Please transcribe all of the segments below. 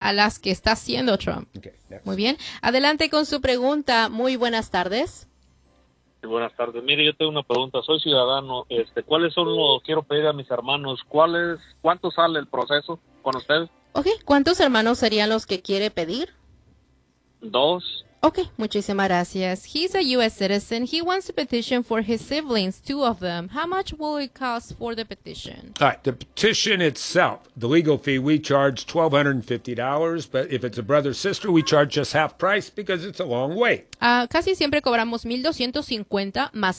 a las que está haciendo Trump. Okay, next. Muy bien. Adelante con su pregunta. Muy buenas tardes. Sí, buenas tardes. Mire, yo tengo una pregunta. Soy ciudadano. ¿Cuáles son los, quiero pedir a mis hermanos, cuánto sale el proceso con ustedes? Ok, ¿cuántos hermanos serían los que quiere pedir? 2. Ok, muchísimas gracias. He's a U.S. citizen. He wants to petition for his siblings, 2 of them. How much will it cost for the petition? All right, the petition itself, the legal fee, we charge $1,250, but if it's a brother-sister, we charge just half price because it's a long wait. Casi siempre cobramos $1,250 más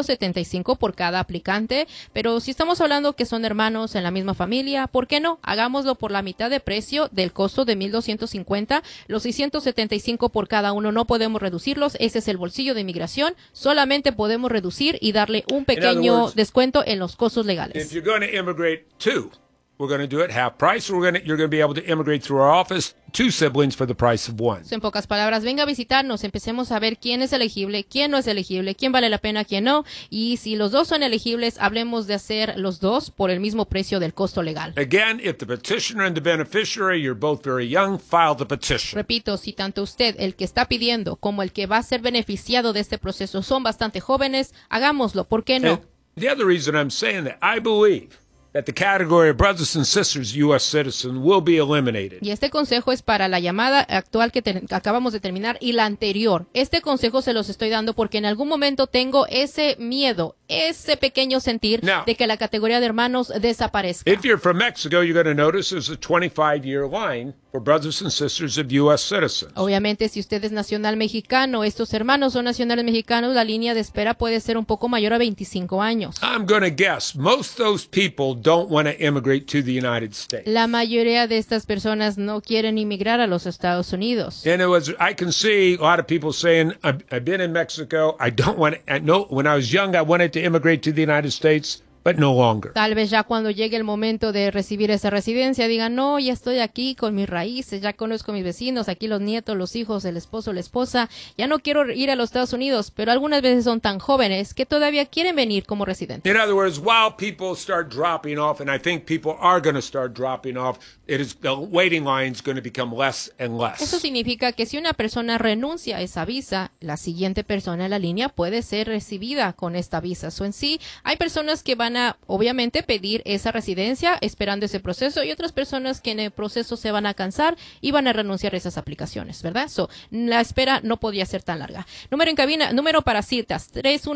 $675 por cada aplicante, pero si estamos hablando que son hermanos en la misma familia, ¿por qué no? Hagámoslo por la mitad de precio del costo de $1,250, los $675 por cada uno no podemos reducirlos, ese es el bolsillo de inmigración, solamente podemos reducir y darle un pequeño descuento en los costos legales. If you're going to immigrate 2, we're going to do it half price, or you're going to be able to immigrate through our office 2 siblings for the price of 1. En pocas palabras, venga a visitarnos, empecemos a ver quién es elegible, quién no es elegible, quién vale la pena, quién no, y si los dos son elegibles, hablemos de hacer los dos por el mismo precio del costo legal. Again, if the petitioner and the beneficiary, you're both very young, file the petition. Repito, si tanto usted, el que está pidiendo, como el que va a ser beneficiado de este proceso son bastante jóvenes, hagámoslo, ¿por qué no? And the other reason I'm saying that, I believe that the category of brothers and sisters U.S. citizen will be eliminated. Y este consejo es para la llamada actual que acabamos de terminar y la anterior. Este consejo se los estoy dando porque en algún momento tengo ese miedo, ese pequeño sentir de que la categoría de hermanos desaparezca. If you're from Mexico, you're going to notice there's a 25-year line for brothers and sisters of U.S. citizens. Obviamente, si usted es nacional mexicano, estos hermanos son nacionales mexicanos, la línea de espera puede ser un poco mayor a 25 años. I'm going to guess most of those people don't want to immigrate to the United States. La mayoría de estas personas no quieren inmigrar a los Estados Unidos. And I can see a lot of people saying, I've been in Mexico, I don't want to, no, when I was young, I wanted to immigrate to the United States, but no longer. Tal vez ya cuando llegue el momento de recibir esa residencia digan, no, ya estoy aquí con mis raíces, ya conozco a mis vecinos, aquí los nietos, los hijos, el esposo, la esposa, ya no quiero ir a los Estados Unidos, pero algunas veces son tan jóvenes que todavía quieren venir como residentes. In other words, while people start dropping off, and I think people are going to start dropping off, the waiting line is going to become less and less. Eso significa que si una persona renuncia a esa visa, la siguiente persona en la línea puede ser recibida con esta visa. So, en sí, hay personas que van a, obviamente, pedir esa residencia esperando ese proceso y otras personas que en el proceso se van a cansar y van a renunciar a esas aplicaciones, ¿verdad? So, la espera no podía ser tan larga. Número en cabina, número para citas,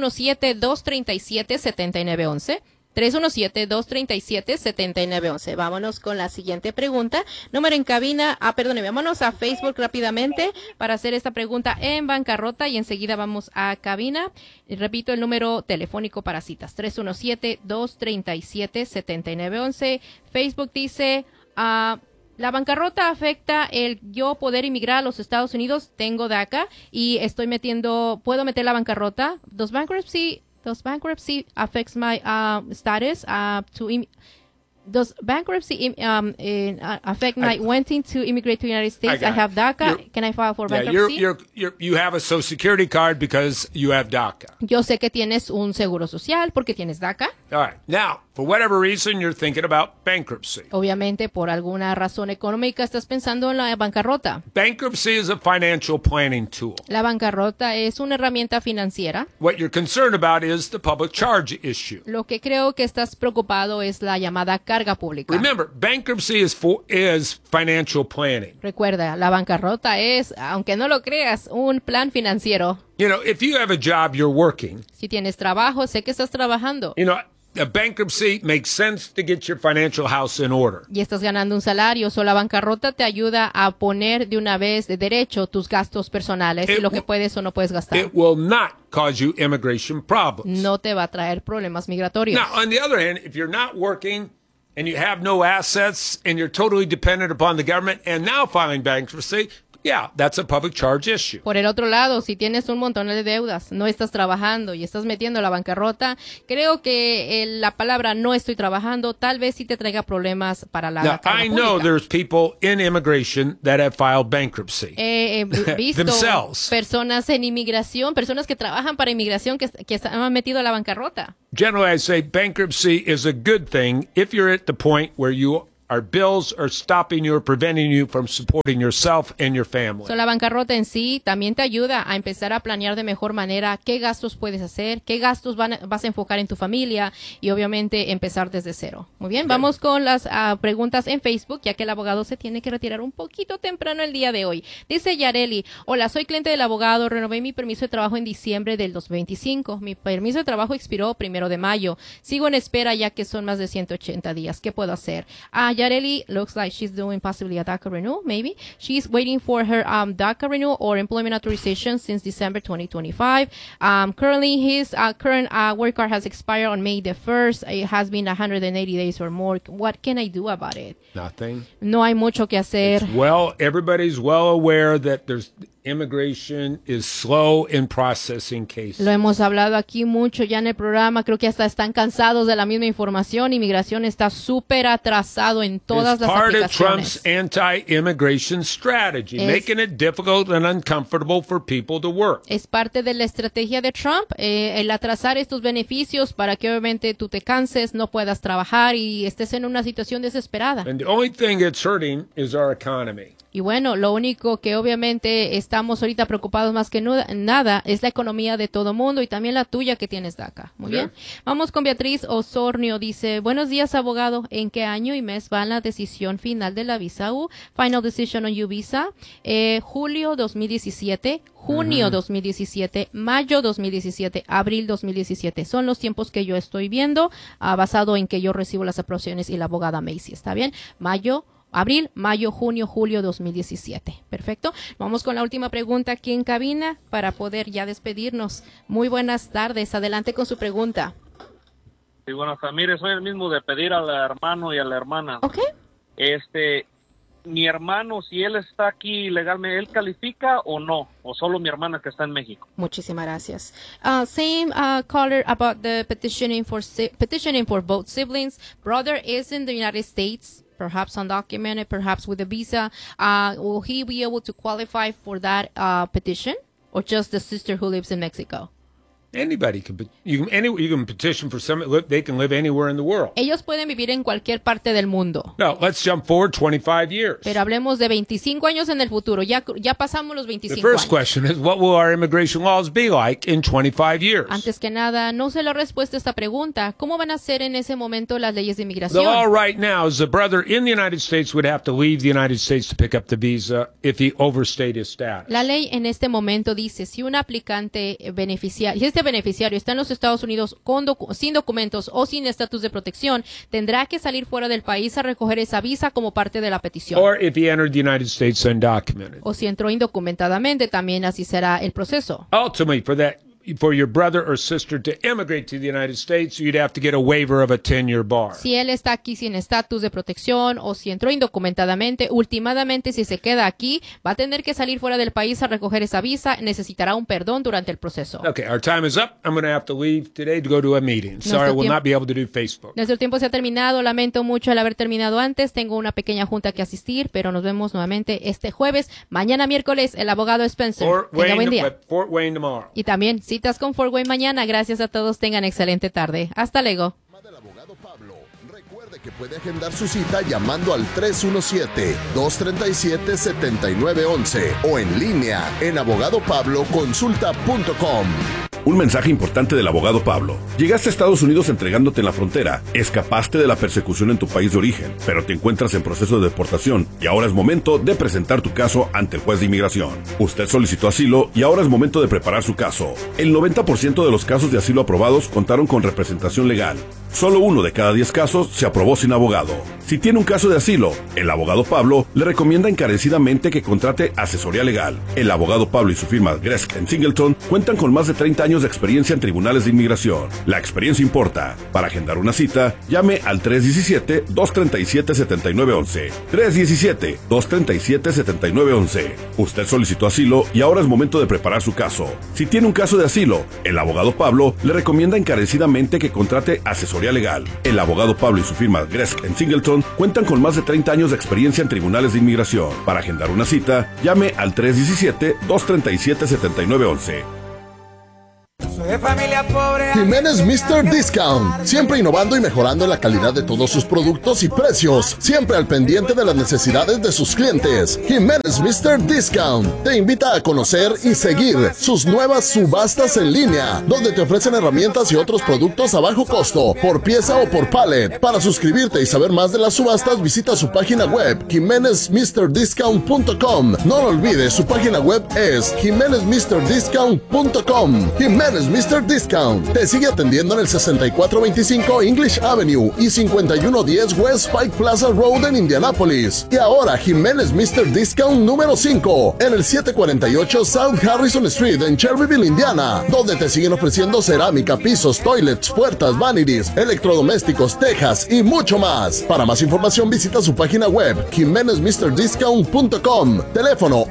317-237-7911. 317-237-7911. Vámonos con la siguiente pregunta. Número en cabina, perdone, vámonos a Facebook rápidamente para hacer esta pregunta en bancarrota y enseguida vamos a cabina. Y repito el número telefónico para citas, 317-237-7911. Facebook dice, la bancarrota afecta el yo poder inmigrar a los Estados Unidos. Tengo DACA y puedo meter la bancarrota. Does bankruptcy affects my status does bankruptcy affect my wanting to immigrate to the United States? I have DACA. Can I file for bankruptcy? You have a Social Security card because you have DACA. Yo sé que tienes un seguro social porque tienes DACA. All right. Now, for whatever reason, you're thinking about bankruptcy. Obviamente, por alguna razón económica, estás pensando en la bancarrota. Bankruptcy is a financial planning tool. La bancarrota es una herramienta financiera. What you're concerned about is the public charge issue. Lo que creo que estás preocupado es la llamada carga pública. Remember, bankruptcy is financial planning. Recuerda, la bancarrota es, aunque no lo creas, un plan financiero. You know, if you have a job, you're working. Si tienes trabajo, sé que estás trabajando. You know, a bankruptcy makes sense to get your financial house in order. Y estás ganando un salario, so la bancarrota te ayuda a poner de una vez de derecho tus gastos personales y lo que puedes o no puedes gastar. It will not cause you immigration problems. No te va a traer problemas migratorios. Now, on the other hand, if you're not working and you have no assets and you're totally dependent upon the government and now filing bankruptcy, yeah, that's a public charge issue. Por el otro lado, si tienes un montón de deudas, no estás trabajando y estás metiendo la bancarrota, creo que la palabra no estoy trabajando tal vez sí te traiga problemas para la carga I know pública. there's people in immigration that have filed bankruptcy. He visto Themselves. personas en inmigración, personas que trabajan para inmigración que han metido a la bancarrota. Generally, I say bankruptcy is a good thing if you're at the point where you Our bills are stopping you or preventing you from supporting yourself and your family. So, la bancarrota en sí también te ayuda a empezar a planear de mejor manera qué gastos puedes hacer, qué gastos vas a enfocar en tu familia y obviamente empezar desde cero. Muy bien, vamos con las preguntas en Facebook, ya que el abogado se tiene que retirar un poquito temprano el día de hoy. Dice Yareli, hola, soy cliente del abogado, renové mi permiso de trabajo en diciembre del 2025. Mi permiso de trabajo expiró 1 de mayo. Sigo en espera ya que son más de 180 días. ¿Qué puedo hacer? Yareli looks like she's doing possibly a DACA renewal, maybe. She's waiting for her DACA renewal or employment authorization since December 2025. Currently, his current work card has expired on May the 1st. It has been 180 days or more. What can I do about it? Nothing. No hay mucho que hacer. Everybody's well aware that immigration is slow in processing cases. Lo hemos hablado aquí mucho ya en el programa. Creo que hasta están cansados de la misma información. Inmigración está súper atrasado en todas las aplicaciones. It's part of Trump's anti-immigration strategy, making it difficult and uncomfortable for people to work. Es parte de la estrategia de Trump, el atrasar estos beneficios para que obviamente tú te canses, no puedas trabajar y estés en una situación desesperada. And the only thing it's hurting is our economy. Y bueno, lo único que obviamente estamos ahorita preocupados más que nada es la economía de todo mundo y también la tuya que tienes DACA. Muy bien. Vamos con Beatriz Osornio. Dice, buenos días, abogado. ¿En qué año y mes va la decisión final de la visa U? Final decision on U visa. Julio 2017, junio 2017, mayo 2017, abril 2017. Son los tiempos que yo estoy viendo, basado en que yo recibo las aprobaciones y la abogada Macy. ¿Está bien? Abril, mayo, junio, julio 2017. Perfecto. Vamos con la última pregunta aquí en cabina para poder ya despedirnos. Muy buenas tardes. Adelante con su pregunta. Sí, bueno, mire, soy el mismo de pedir al hermano y a la hermana. Ok. Mi hermano, si él está aquí legalmente, ¿él califica o no? ¿O solo mi hermana que está en México? Muchísimas gracias. Same caller about the petitioning for both siblings. Brother is in the United States. Perhaps undocumented, perhaps with a visa. Will he be able to qualify for that petition, or just the sister who lives in Mexico? Anybody can. You can petition for some. They can live anywhere in the world. Ellos pueden vivir en cualquier parte del mundo. No, let's jump forward 25 years. Pero hablemos de 25 años en el futuro. Ya pasamos los 25 The first años. question is, what will our immigration laws be like in 25 years? Antes que nada, no sé la respuesta a esta pregunta. ¿Cómo van a ser en ese momento las leyes de The inmigración? law right now is the brother in the United States would have to leave the United States to pick up the visa if he overstayed his status. La ley en este momento dice, si un aplicante beneficiario, si este beneficiario está en los Estados Unidos sin documentos o sin estatus de protección, tendrá que salir fuera del país a recoger esa visa como parte de la petición. Or if he entered the United States undocumented. O si entró indocumentadamente, también así será el proceso. Ultimately, for your brother or sister to immigrate to the United States, you'd have to get a waiver of a 10-year bar. Si él está aquí sin estatus de protección o si entró indocumentadamente, últimamente si se queda aquí, va a tener que salir fuera del país a recoger esa visa, necesitará un perdón durante el proceso. Okay, our time is up. I'm going to have to leave today to go to a meeting. Sorry, I will not be able to do Facebook. Nuestro tiempo se ha terminado. Lamento mucho el haber terminado antes. Tengo una pequeña junta que asistir, pero nos vemos nuevamente este jueves. Mañana miércoles, el abogado Spencer. Tenga buen día. Fort Wayne tomorrow. Y también citas con Fort Wayne mañana. Gracias a todos. Tengan excelente tarde. Hasta luego. Del abogado Pablo. Recuerde que puede agendar su cita llamando al 317-237-7911 o en línea en abogadopabloconsulta.com. Un mensaje importante del abogado Pablo. Llegaste a Estados Unidos entregándote en la frontera, escapaste de la persecución en tu país de origen, pero te encuentras en proceso de deportación y ahora es momento de presentar tu caso ante el juez de inmigración. Usted solicitó asilo y ahora es momento de preparar su caso. El 90% de los casos de asilo aprobados contaron con representación legal. Solo 1 de cada 10 casos se aprobó sin abogado. Si tiene un caso de asilo, el abogado Pablo le recomienda encarecidamente que contrate asesoría legal. El abogado Pablo y su firma Gresk & Singleton cuentan con más de 30 años de experiencia en tribunales de inmigración. La experiencia importa. Para agendar una cita, llame al 317-237-7911. 317-237-7911. Usted solicitó asilo y ahora es momento de preparar su caso. Si tiene un caso de asilo, el abogado Pablo le recomienda encarecidamente que contrate asesoría legal. El abogado Pablo y su firma Gresk & Singleton cuentan con más de 30 años de experiencia en tribunales de inmigración. Para agendar una cita, llame al 317-237-7911. Soy de familia pobre. Jiménez Mr. Discount, siempre innovando y mejorando en la calidad de todos sus productos y precios, siempre al pendiente de las necesidades de sus clientes. Jiménez Mr. Discount te invita a conocer y seguir sus nuevas subastas en línea, donde te ofrecen herramientas y otros productos a bajo costo, por pieza o por pallet. Para suscribirte y saber más de las subastas, visita su página web, jimenezmrdiscount.com. No lo olvides, su página web es jimenezmrdiscount.com. Jiménez Mr. Discount te sigue atendiendo en el 6425 English Avenue y 5110 West Pike Plaza Road en Indianapolis. Y ahora Jiménez Mr. Discount número 5 en el 748 South Harrison Street en Shelbyville, Indiana, donde te siguen ofreciendo cerámica, pisos, toilets, puertas, vanities, electrodomésticos, tejas y mucho más. Para más información visita su página web jimenezmrdiscount.com. Teléfono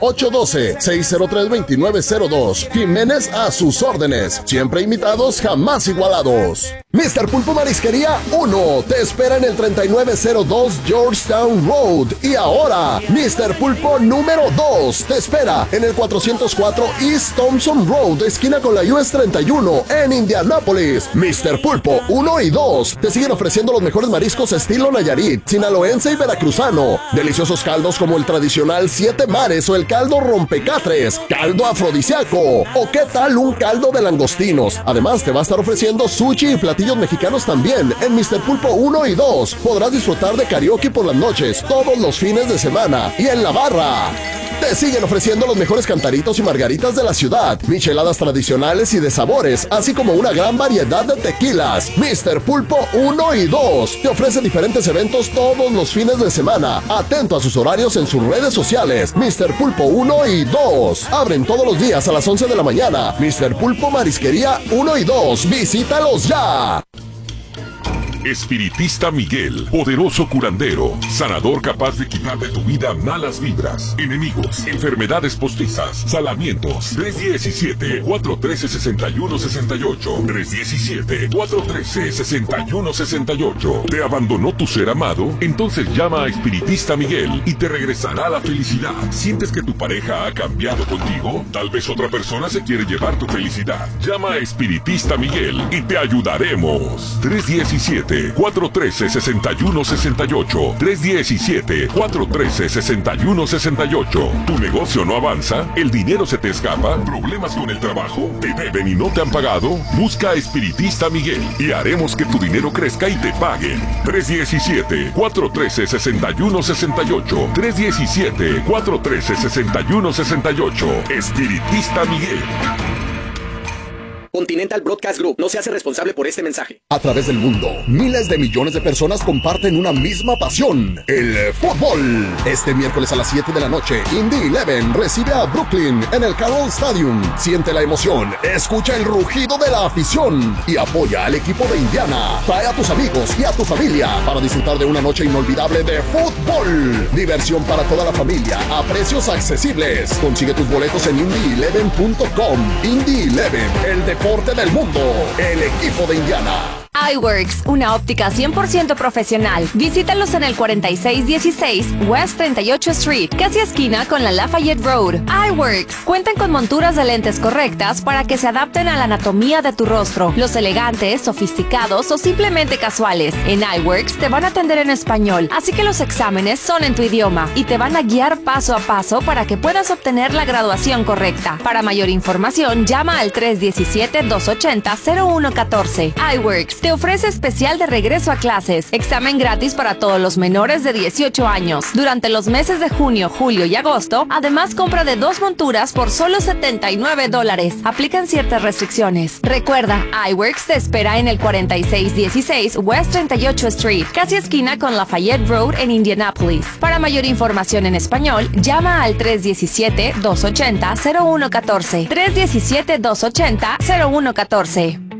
812-603-2902. Jiménez a sus órdenes, siempre imitados, jamás igualados. Mr. Pulpo Marisquería 1 te espera en el 3902 Georgetown Road. Y ahora, Mr. Pulpo número 2 te espera en el 404 East Thompson Road, esquina con la US 31 en Indianápolis. Mr. Pulpo 1 y 2 te siguen ofreciendo los mejores mariscos estilo Nayarit, sinaloense y veracruzano. Deliciosos caldos como el tradicional 7 mares o el caldo rompecatres, caldo afrodisíaco o qué tal un caldo de langostinos. Además te va a estar ofreciendo sushi y platillos mexicanos también en Mr. Pulpo 1 y 2. Podrás disfrutar de karaoke por las noches, todos los fines de semana y en la barra. Te siguen ofreciendo los mejores cantaritos y margaritas de la ciudad, micheladas tradicionales y de sabores, así como una gran variedad de tequilas. Mr. Pulpo 1 y 2 te ofrece diferentes eventos todos los fines de semana. Atento a sus horarios en sus redes sociales. Mr. Pulpo 1 y 2 abren todos los días a las 11 de la mañana. Mr. Pulpo Marisquería 1 y 2. Visítalos ya. Espiritista Miguel, poderoso curandero, sanador capaz de quitar de tu vida malas vibras, enemigos, enfermedades postizas, salamientos. 317-413-6168. 317-413-6168. ¿Te abandonó tu ser amado? Entonces llama a Espiritista Miguel y te regresará la felicidad. ¿Sientes que tu pareja ha cambiado contigo? Tal vez otra persona se quiere llevar tu felicidad. Llama a Espiritista Miguel y te ayudaremos. 317-413-6168. 317-413-6168. ¿Tu negocio no avanza? ¿El dinero se te escapa? ¿Problemas con el trabajo? ¿Te deben y no te han pagado? Busca a Espiritista Miguel y haremos que tu dinero crezca y te paguen. 317-413-6168. 317-413-6168. Espiritista Miguel. Continental Broadcast Group no se hace responsable por este mensaje. A través del mundo, miles de millones de personas comparten una misma pasión, el fútbol. Este miércoles a las 7 de la noche, Indy 11 recibe a Brooklyn en el Carroll Stadium. Siente la emoción, escucha el rugido de la afición y apoya al equipo de Indiana. Trae a tus amigos y a tu familia para disfrutar de una noche inolvidable de fútbol. Diversión para toda la familia a precios accesibles. Consigue tus boletos en indy11.com. Indy 11, el deporte del mundo, el equipo de Indiana. iWorks, una óptica 100% profesional. Visítalos en el 4616 West 38 Street, casi esquina con la Lafayette Road. iWorks cuentan con monturas de lentes correctas para que se adapten a la anatomía de tu rostro. Los elegantes, sofisticados o simplemente casuales. En iWorks te van a atender en español, así que los exámenes son en tu idioma y te van a guiar paso a paso para que puedas obtener la graduación correcta. Para mayor información, llama al 317-280-0114. iWorks te ofrece especial de regreso a clases. Examen gratis para todos los menores de 18 años. Durante los meses de junio, julio y agosto, además compra de 2 monturas por solo $79. Aplican ciertas restricciones. Recuerda, iWorks te espera en el 4616 West 38 Street, casi esquina con Lafayette Road en Indianapolis. Para mayor información en español, llama al 317-280-0114. 317-280-0114.